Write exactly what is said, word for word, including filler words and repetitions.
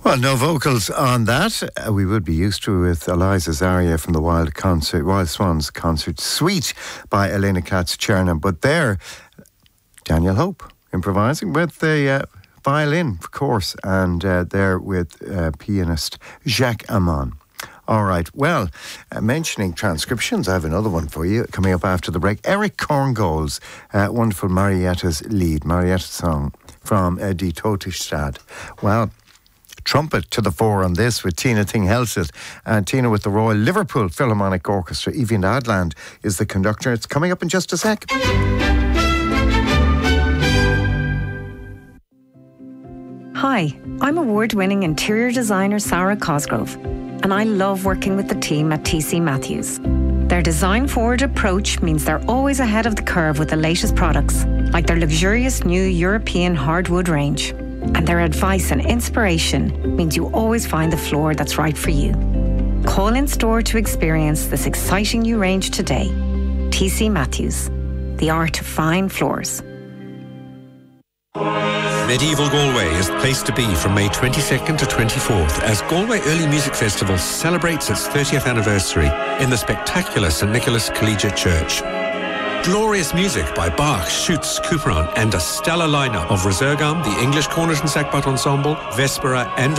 Well, no vocals on that. Uh, we would be used to with Eliza Zaria from the Wild Concert, Wild Swans Concert Suite by Elena Katz-Chernin. But there, Daniel Hope improvising with the uh, violin, of course, and uh, there with uh, pianist Jacques Amon. All right, well, uh, mentioning transcriptions, I have another one for you coming up after the break. Eric Korngold's uh, wonderful Marietta's Lied, Marietta's song from uh, Die Totenstadt. Well, trumpet to the fore on this with Tina Ting-Helset, and Tina with the Royal Liverpool Philharmonic Orchestra. Evian Adland is the conductor. It's coming up in just a sec. Hi, I'm award-winning interior designer Sarah Cosgrove, and I love working with the team at T C Matthews. Their design-forward approach means they're always ahead of the curve with the latest products, like their luxurious new European hardwood range. And their advice and inspiration means you always find the floor that's right for you. Call in store to experience this exciting new range today. T C Matthews, the art of fine floors. Medieval Galway is the place to be from May twenty-second to twenty-fourth as Galway Early Music Festival celebrates its thirtieth anniversary in the spectacular Saint Nicholas Collegiate Church. Glorious music by Bach, Schütz, Couperin, and a stellar lineup of Resurgam, the English Cornet and Sackbut Ensemble, Vespera, and